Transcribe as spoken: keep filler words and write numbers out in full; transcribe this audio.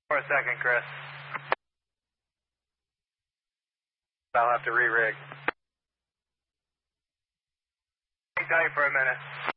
For a second, Chris. I'll have to re-rig. Hang tight for a minute.